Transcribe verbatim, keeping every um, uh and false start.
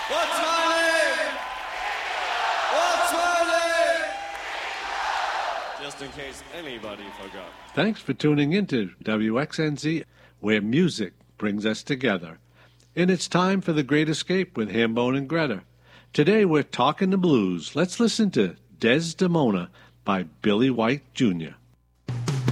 What's my name? What's my name? Just in case anybody forgot. Thanks for tuning in to W X N Z, where music brings us together. And it's time for The Great Escape with Hambone and Greta. Today we're talking the blues. Let's listen to Desdemona by Billy White Junior